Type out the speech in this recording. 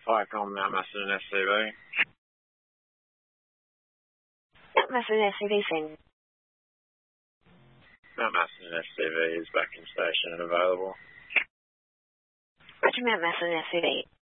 Viacom, Mount Macedon SCV. Mount Macedon SCV send. Mount Macedon SCV is back in station and available. Roger, Mount Macedon SCV.